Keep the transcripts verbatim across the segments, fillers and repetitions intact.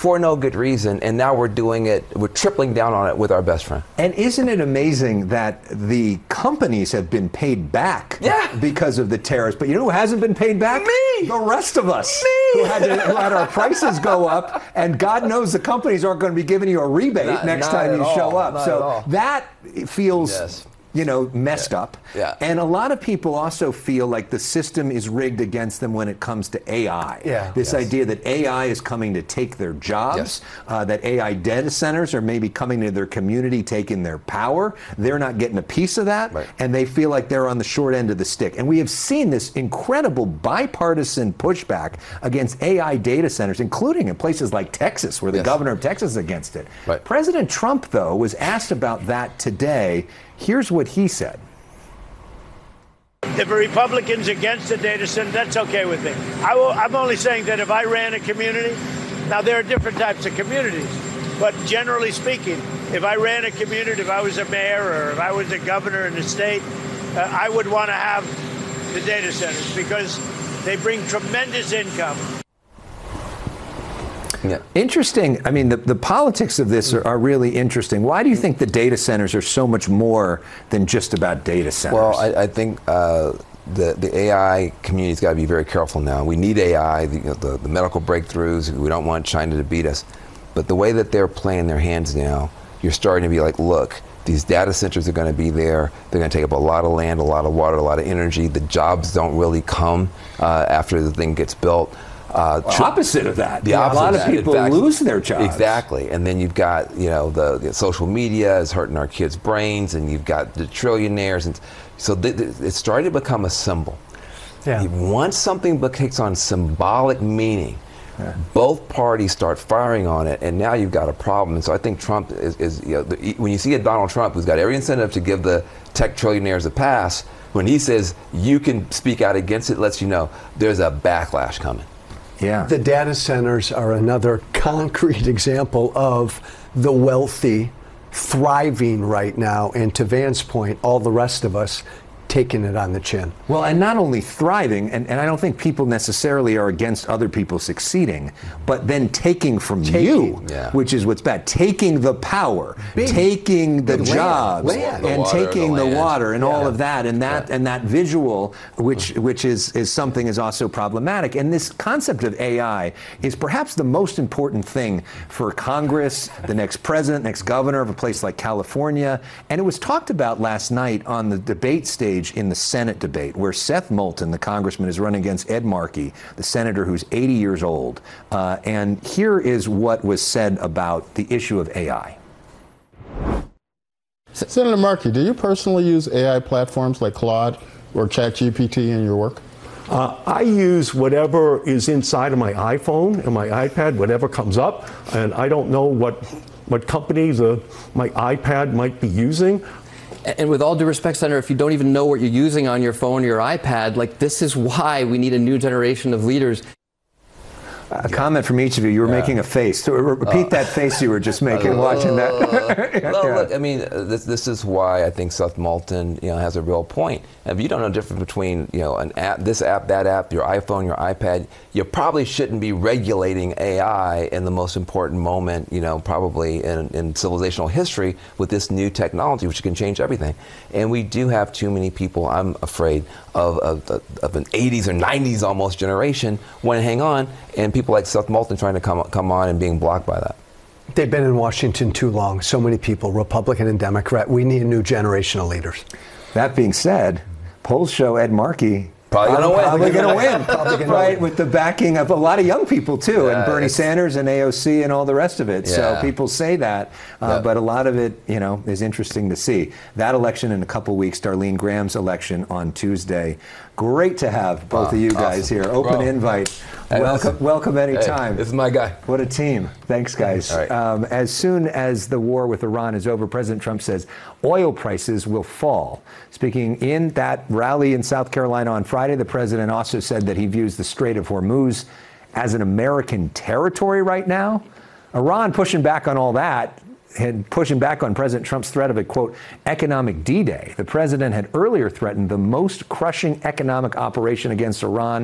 for no good reason, and now we're doing it, we're tripling down on it with our best friend. And isn't it amazing that the companies have been paid back yeah. because of the tariffs? But you know who hasn't been paid back? Me! The rest of us. Me! Who had, to, who had our prices go up, and God knows the companies aren't going to be giving you a rebate not, next not time you all, show up. not So that feels... Yes. you know, messed yeah. up. Yeah. And a lot of people also feel like the system is rigged against them when it comes to A I. Yeah. This yes. idea that A I is coming to take their jobs, yes. uh, that A I data centers are maybe coming to their community, taking their power. They're not getting a piece of that, right. and they feel like they're on the short end of the stick. And we have seen this incredible bipartisan pushback against A I data centers, including in places like Texas, where the yes. governor of Texas is against it. Right. President Trump, though, was asked about that today. Here's what he said. If a Republican's against the data center, that's okay with me. I will, I'm only saying that if I ran a community, now there are different types of communities, but generally speaking, if I ran a community, if I was a mayor or if I was a governor in the state, uh, I would want to have the data centers because they bring tremendous income. Yeah. Interesting. I mean, the, the politics of this are, are really interesting. Why do you think the data centers are so much more than just about data centers? Well, I, I think uh, the the A I community's got to be very careful now. We need A I, the, you know, the, the medical breakthroughs. We don't want China to beat us. But the way that they're playing their hands now, you're starting to be like, look, these data centers are going to be there. They're going to take up a lot of land, a lot of water, a lot of energy. The jobs don't really come uh, after the thing gets built. Uh, well, opposite of that. The opposite a lot of, of that. people fact, lose their jobs. Exactly. And then you've got, you know, the, the social media is hurting our kids' brains, and you've got the trillionaires. And so th- th- it's starting to become a symbol. Yeah. Once something takes on symbolic meaning, yeah. both parties start firing on it, and now you've got a problem. And so I think Trump is, is you know, the, when you see a Donald Trump who's got every incentive to give the tech trillionaires a pass, when he says you can speak out against it, it lets you know there's a backlash coming. Yeah. The data centers are another concrete example of the wealthy thriving right now, and to Van's point, all the rest of us taking it on the chin. Well, and not only thriving, and, and I don't think people necessarily are against other people succeeding, but then taking from taking, you, yeah. which is what's bad, taking the power, Big. taking the, the jobs, land. The and water, taking the, the land. water and yeah. all of that, and that yeah. and that visual, which which is, is something is also problematic. And this concept of A I is perhaps the most important thing for Congress, the next president, next governor of a place like California. And it was talked about last night on the debate stage in the Senate debate, where Seth Moulton, the congressman, is running against Ed Markey, the senator who's eighty years old. Uh, and here is what was said about the issue of A I. Senator Markey, do you personally use A I platforms like Claude or ChatGPT in your work? Uh, I use whatever is inside of my iPhone and my iPad, whatever comes up, and I don't know what what companies uh, my iPad might be using. And with all due respect, Senator, if you don't even know what you're using on your phone or your iPad, like, this is why we need a new generation of leaders. A comment from each of you. You were yeah. making a face. So repeat uh, that face you were just making, uh, watching that. yeah, well, look, I mean, this this is why I think Seth Moulton, you know, has a real point. If you don't know the difference between, you know, an app, this app, that app, your iPhone, your iPad, you probably shouldn't be regulating A I in the most important moment, you know, probably in, in civilizational history with this new technology, which can change everything. And we do have too many people, I'm afraid, of of, of an eighties or nineties almost generation want to hang on, and people like Seth Moulton trying to come come on and being blocked by that. They've been in Washington too long. So many people, Republican and Democrat. We need a new generation of leaders. That being said, polls show Ed Markey Probably going to win. Probably going to win. Probably gonna right, win. with the backing of a lot of young people, too, Yeah, and Bernie Sanders and A O C and all the rest of it. Yeah. So people say that, uh, Yeah. but a lot of it, you know, is interesting to see. That election in a couple weeks, Darlene Graham's election on Tuesday. Great to have both Wow, of you guys awesome. here. Open Bro. invite. Hey, welcome, listen. welcome anytime. Hey, this is my guy. What a team. Thanks, guys. All right. Um, as soon as the war with Iran is over, President Trump says oil prices will fall. Speaking in that rally in South Carolina on Friday, the president also said that he views the Strait of Hormuz as an American territory right now. Iran pushing back on all that and pushing back on President Trump's threat of a, quote, economic D-Day. The president had earlier threatened the most crushing economic operation against Iran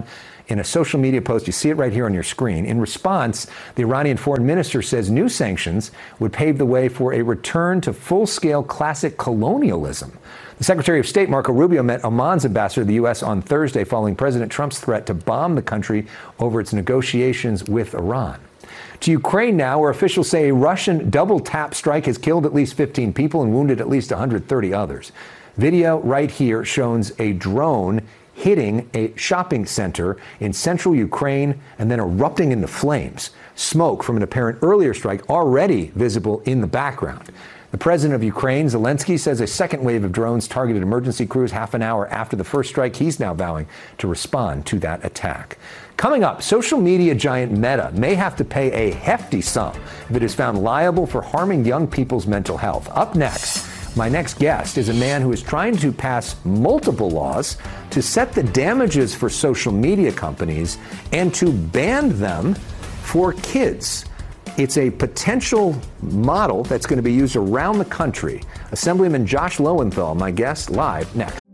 in a social media post. You see it right here on your screen. In response, the Iranian foreign minister says new sanctions would pave the way for a return to full-scale classic colonialism. The Secretary of State, Marco Rubio, met Oman's ambassador to the U S on Thursday following President Trump's threat to bomb the country over its negotiations with Iran. To Ukraine now, where officials say a Russian double-tap strike has killed at least fifteen people and wounded at least one hundred thirty others. Video right here shows a drone hitting a shopping center in central Ukraine and then erupting into flames. Smoke from an apparent earlier strike already visible in the background. The president of Ukraine, Zelensky, says a second wave of drones targeted emergency crews half an hour after the first strike. He's now vowing to respond to that attack. Coming up, social media giant Meta may have to pay a hefty sum if it is found liable for harming young people's mental health. Up next, my next guest is a man who is trying to pass multiple laws to set the damages for social media companies and to ban them for kids. It's a potential model that's going to be used around the country. Assemblyman Josh Lowenthal, my guest, live next.